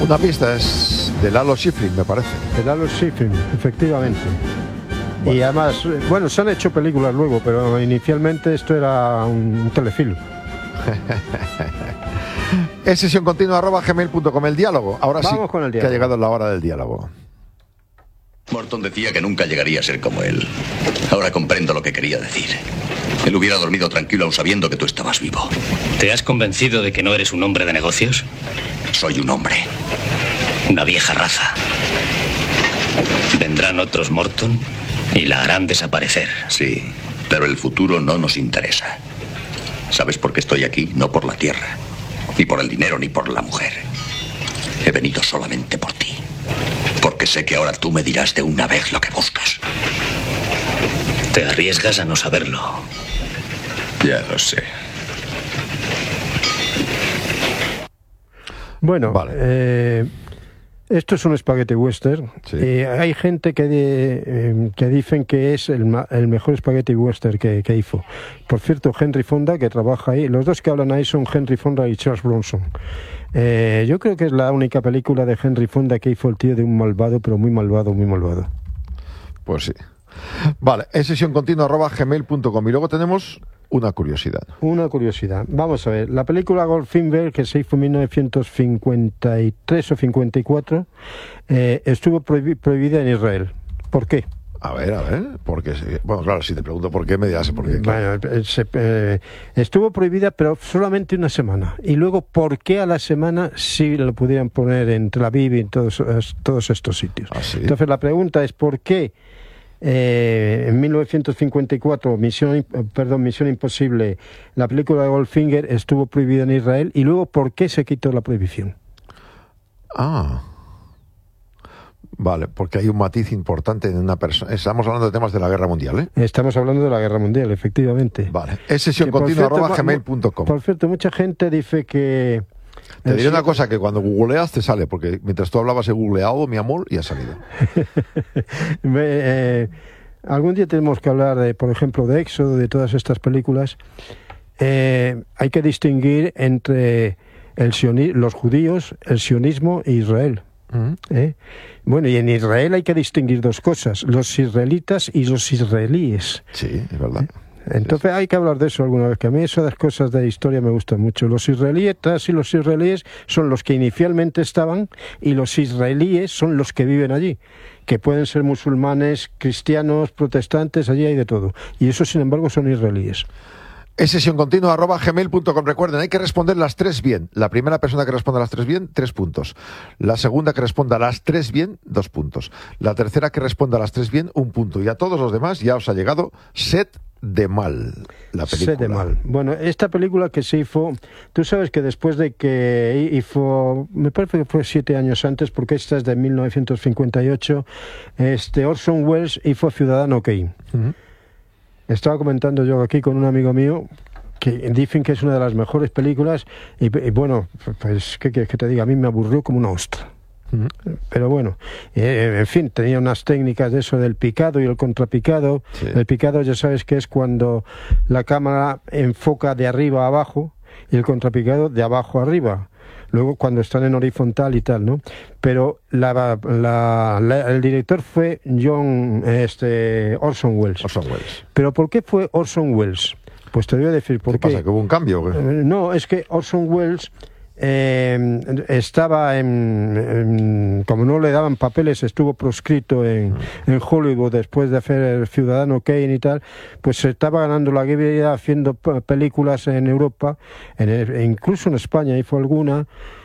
Una pista es de Lalo Schifrin, me parece. De Lalo Schifrin, efectivamente. Bueno. Y además, bueno, se han hecho películas luego, pero inicialmente esto era un telefilm. Es sesión continua @gmail.com. El diálogo. Ahora Vamos sí con el que diálogo. ha llegado la hora del diálogo. Morton decía que nunca llegaría a ser como él. Ahora comprendo lo que quería decir. Él hubiera dormido tranquilo aun sabiendo que tú estabas vivo. ¿Te has convencido de que no eres un hombre de negocios? Soy un hombre. Una vieja raza. Vendrán otros Morton y la harán desaparecer. Sí, pero el futuro no nos interesa. ¿Sabes por qué estoy aquí? No por la tierra, ni por el dinero, ni por la mujer. He venido solamente por ti. Porque sé que ahora tú me dirás de una vez lo que buscas. Te arriesgas a no saberlo. Ya lo sé. Bueno, Vale. Esto es un spaghetti western. Sí. Hay gente que dicen que es el mejor spaghetti western que hizo. Por cierto, Henry Fonda, que trabaja ahí, los dos que hablan ahí son Henry Fonda y Charles Bronson. Yo creo que es la única película de Henry Fonda que hizo el tío de un malvado, pero muy malvado, muy malvado. Pues sí. Vale, es sesión continua @gmail.com. Y luego tenemos una curiosidad. Una curiosidad. Vamos a ver. La película Goldfinger, que se hizo en 1953 o 54, estuvo prohibida en Israel. ¿Por qué? A ver, porque... Bueno, claro, si te pregunto por qué, me dirás por qué. Claro. Bueno, estuvo prohibida, pero solamente una semana. Y luego, ¿por qué a la semana sí lo pudieran poner en Tel Aviv y en todos estos sitios? ¿Ah, sí? Entonces, la pregunta es, ¿por qué en 1954 Misión Imposible, la película de Goldfinger, estuvo prohibida en Israel? Y luego, ¿por qué se quitó la prohibición? Vale, porque hay un matiz importante en una persona. Estamos hablando de temas de la guerra mundial, ¿eh? Estamos hablando de la Guerra Mundial, efectivamente. Vale, es sesión Que, por continua cierto, @gmail.com. Por cierto, mucha gente dice que... Te diré una cosa, que cuando googleas te sale, porque mientras tú hablabas he googleado, mi amor, y ha salido. Algún día tenemos que hablar, por ejemplo, de Éxodo, de todas estas películas. Hay que distinguir entre los judíos, el sionismo e Israel. Bueno, y en Israel hay que distinguir dos cosas, los israelitas y los israelíes. Sí, es verdad. Entonces hay que hablar de eso alguna vez, que a mí esas cosas de historia me gustan mucho. Los israelitas y los israelíes son los que inicialmente estaban, y los israelíes son los que viven allí, que pueden ser musulmanes, cristianos, protestantes, allí hay de todo. Y esos, sin embargo, son israelíes. Es sesión continua @gmail.com. Recuerden, hay que responder las tres bien. La primera persona que responda las tres bien, 3 puntos. La segunda que responda las tres bien, 2 puntos. La tercera que responda las tres bien, 1 punto. Y a todos los demás ya os ha llegado Set de Mal, la película. Set de Mal. Bueno, esta película que se hizo, tú sabes que después de que hizo, me parece que fue 7 años antes, porque esta es de 1958, Orson Welles hizo Ciudadano Kane. Estaba comentando yo aquí con un amigo mío que dicen que es una de las mejores películas y bueno, pues ¿qué quieres que te diga? A mí me aburrió como una ostra. Pero bueno, en fin, tenía unas técnicas de eso del picado y el contrapicado. Sí. El picado ya sabes que es cuando la cámara enfoca de arriba a abajo, y el contrapicado de abajo a arriba. Luego cuando están en horizontal y tal, ¿no? Pero el director fue Orson Welles. Orson Welles. ¿Pero por qué fue Orson Welles? Pues te voy a decir por qué. ¿Qué pasa? ¿Que hubo un cambio o qué? No, es que Orson Welles estaba como no le daban papeles, estuvo proscrito en Hollywood después de hacer El Ciudadano Kane y tal, pues se estaba ganando la vida haciendo películas en Europa, incluso en España hizo alguna,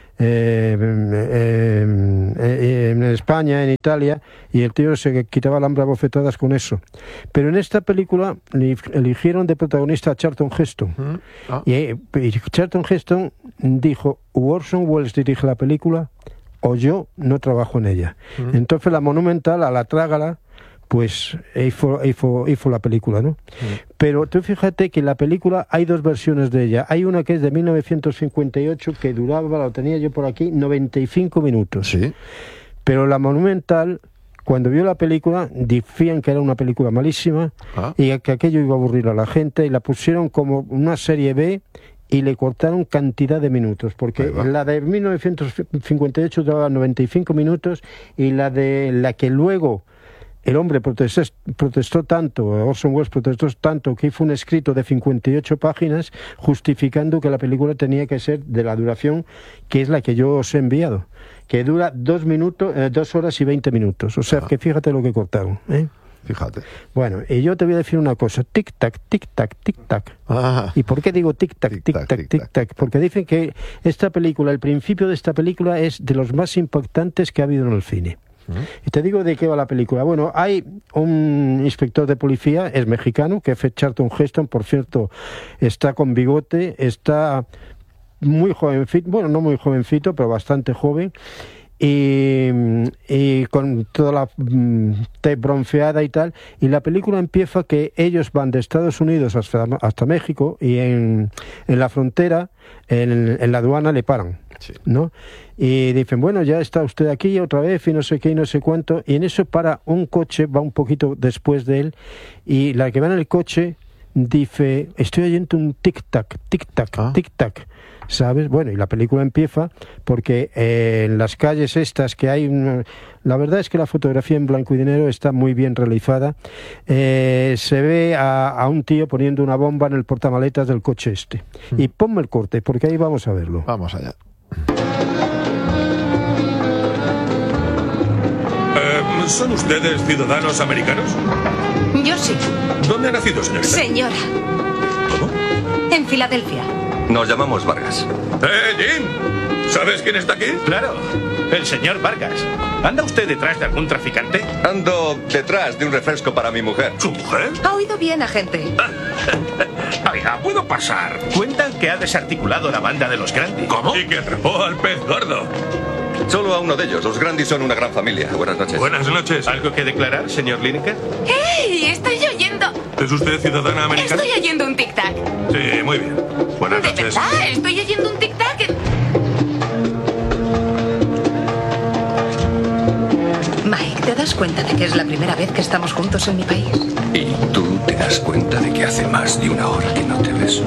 en España, en Italia, y el tío se quitaba el hambre a bofetadas con eso. Pero en esta película eligieron de protagonista a Charlton Heston. Y Charlton Heston dijo: Orson Welles dirige la película o yo no trabajo en ella. Entonces la Monumental, a la trágala, pues hizo la película, ¿no? Pero tú fíjate que en la película hay 2 versiones de ella. Hay una que es de 1958 que duraba, la tenía yo por aquí, 95 minutos. Sí. Pero la Monumental, cuando vio la película, decían que era una película malísima y que aquello iba a aburrir a la gente, y la pusieron como una serie B y le cortaron cantidad de minutos, porque la de 1958 duraba 95 minutos y la que luego el hombre protestó tanto, Orson Welles protestó tanto, que hizo un escrito de 58 páginas justificando que la película tenía que ser de la duración que es la que yo os he enviado, que dura 2 horas y 20 minutos. O sea, que fíjate lo que cortaron, ¿eh? Fíjate. Bueno, y yo te voy a decir una cosa, tic-tac, tic-tac, tic-tac. ¿Y por qué digo tic-tac, tic-tac, tic-tac? Porque dicen que esta película, el principio de esta película es de los más impactantes que ha habido en el cine. Y te digo de qué va la película. Bueno, hay un inspector de policía, es mexicano, que es Charlton Heston, por cierto, está con bigote, está muy jovencito, bueno, no muy jovencito, pero bastante joven, y con toda la tez bronceada y tal, y la película empieza que ellos van de Estados Unidos hasta México, y en la frontera, en la aduana, le paran, ¿no? Y dicen, bueno, ya está usted aquí otra vez y no sé qué y no sé cuánto, y en eso para un coche, va un poquito después de él, y la que va en el coche dice, estoy oyendo un tic-tac, tic-tac, tic-tac, ¿sabes? Bueno, y la película empieza porque en las calles estas que hay, la verdad es que la fotografía en blanco y negro está muy bien realizada, se ve a un tío poniendo una bomba en el portamaletas del coche este. Y ponme el corte, porque ahí vamos a verlo. Vamos allá. ¿Son ustedes ciudadanos americanos? Yo sí. ¿Dónde ha nacido, señorita? Señora. ¿Cómo? En Filadelfia. Nos llamamos Vargas. Jim! ¿Sabes quién está aquí? Claro, el señor Vargas. ¿Anda usted detrás de algún traficante? Ando detrás de un refresco para mi mujer. ¿Su mujer? Ha oído bien, agente. Oiga, ¿puedo pasar? Cuentan que ha desarticulado la banda de los Grandi. ¿Cómo? Y que atrapó al pez gordo. Solo a uno de ellos. Los Grandi son una gran familia. Buenas noches. Buenas noches. ¿Algo que declarar, señor Lineker? ¡Hey! Estoy oyendo... ¿Es usted ciudadana americana? Estoy oyendo un tic-tac. Sí, muy bien. Buenas noches. ¿De verdad? Estoy oyendo un tic-tac. Mike, ¿te das cuenta de que es la primera vez que estamos juntos en mi país? ¿Y tú te das cuenta de que hace más de una hora que no te beso?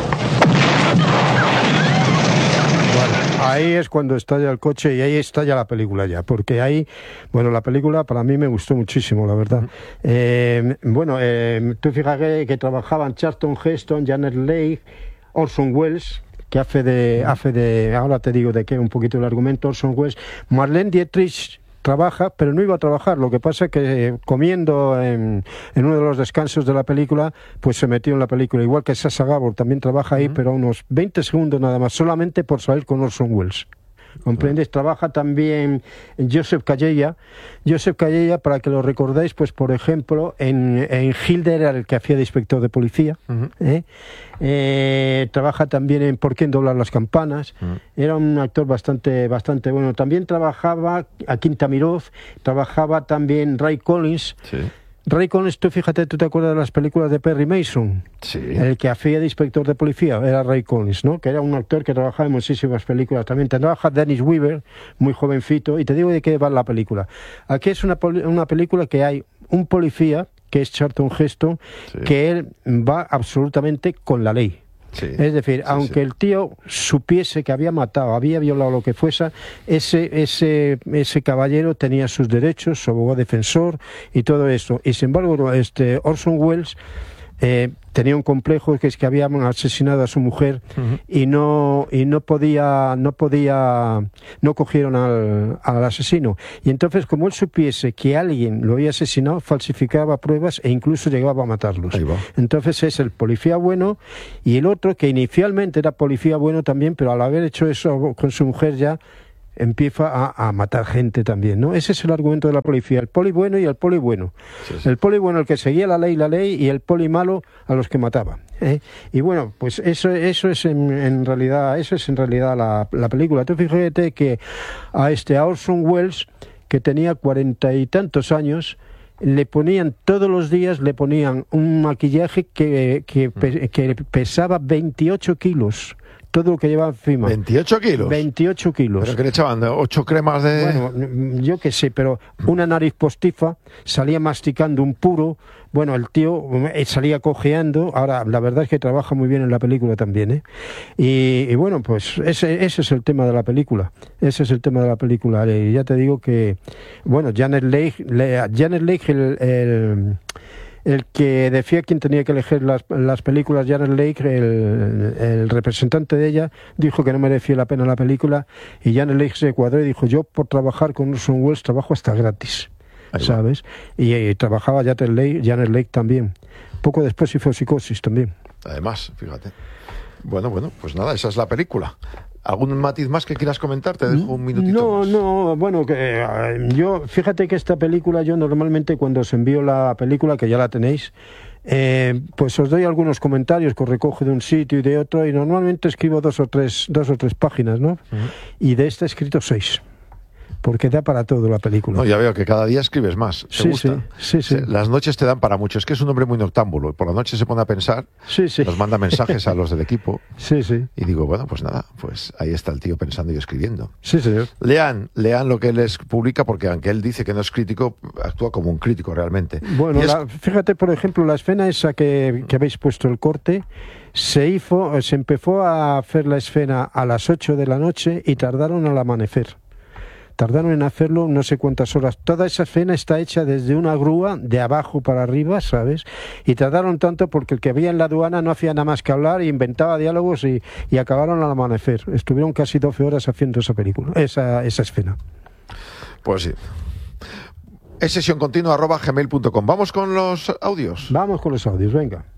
Ahí es cuando estalla el coche y ahí estalla la película ya, porque ahí, bueno, la película para mí me gustó muchísimo, la verdad. Tú fíjate que trabajaban Charlton Heston, Janet Leigh, Orson Welles, que hace de, ahora te digo de qué un poquito el argumento, Orson Welles, Marlene Dietrich trabaja, pero no iba a trabajar. Lo que pasa es que comiendo en uno de los descansos de la película, pues se metió en la película. Igual que Sasha Gabor también trabaja ahí, pero unos 20 segundos nada más, solamente por salir con Orson Welles. ¿Comprendes? Trabaja también Joseph Calleja. Joseph Calleja, para que lo recordáis, pues por ejemplo, en Hilder era el que hacía de inspector de policía. Trabaja también en ¿Por quién doblar las campanas? Era un actor bastante bueno. También trabajaba a Quinta Miroz, trabajaba también Ray Collins. Sí. Ray Collins, tú te acuerdas de las películas de Perry Mason? Sí. El que hacía de inspector de policía era Ray Collins, ¿no? Que era un actor que trabajaba en muchísimas películas. También trabaja Dennis Weaver, muy jovencito, y te digo de qué va la película. Aquí es una película que hay un policía, que es Charlton Heston, que él va absolutamente con la ley. Sí, es decir, aunque el tío supiese que había matado, había violado lo que fuese, ese caballero tenía sus derechos, su abogado defensor y todo eso. Y sin embargo, Orson Welles tenía un complejo, que es que habían asesinado a su mujer y no cogieron al asesino. Y entonces, como él supiese que alguien lo había asesinado, falsificaba pruebas e incluso llegaba a matarlos. Entonces es el policía bueno, y el otro que inicialmente era policía bueno también, pero al haber hecho eso con su mujer ya empieza a matar gente también, ¿no? Ese es el argumento de la policía, el poli bueno y el poli bueno. El poli bueno, el que seguía la ley, y el poli malo a los que mataba. Y bueno, pues eso es en realidad la película. Tú fíjate que a Orson Welles, que tenía 40 y tantos años, le ponían todos los días un maquillaje que pesaba 28 kilos. todo lo que llevaba encima. 28 kilos. 28 kilos. ¿Pero que le echaban? 8 cremas de...? Bueno, yo qué sé, pero una nariz postiza, salía masticando un puro. Bueno, el tío salía cojeando. Ahora, la verdad es que trabaja muy bien en la película también, ¿eh? Y bueno, pues ese es el tema de la película. Ese es el tema de la película. Y ya te digo que, bueno, Janet Leigh, el que decía quién tenía que elegir las películas, Janet Leigh, el representante de ella, dijo que no merecía la pena la película, y Janet Leigh se cuadró y dijo: yo por trabajar con Orson Welles trabajo hasta gratis, ¿sabes? Y trabajaba Janet Leigh también. Poco después hizo Psicosis también. Además, fíjate. Bueno, pues nada, esa es la película. ¿Algún matiz más que quieras comentar? Te dejo un minutito más. No, bueno, yo, fíjate que esta película, yo normalmente cuando os envío la película, que ya la tenéis, pues os doy algunos comentarios que os recojo de un sitio y de otro, y normalmente escribo dos o tres páginas, ¿no? Y de esta he escrito 6. Porque da para todo la película. No, ya veo que cada día escribes más. ¿Te gusta? Sí. Las noches te dan para mucho. Es que es un hombre muy noctámbulo. Por la noche se pone a pensar, nos manda mensajes a los del equipo. Sí. Y digo, bueno, pues nada, pues ahí está el tío pensando y escribiendo. Sí, señor. Lean lo que él les publica, porque aunque él dice que no es crítico, actúa como un crítico realmente. Bueno, fíjate, por ejemplo, la escena esa que habéis puesto el corte, se empezó a hacer la escena a las 8 de la noche y tardaron al amanecer. Tardaron en hacerlo no sé cuántas horas. Toda esa escena está hecha desde una grúa de abajo para arriba, ¿sabes? Y tardaron tanto porque el que había en la aduana no hacía nada más que hablar, inventaba diálogos y acabaron al amanecer. Estuvieron casi 12 horas haciendo esa película, esa escena. Pues sí. Es sesióncontinua@gmail.com. ¿Vamos con los audios? Vamos con los audios, venga.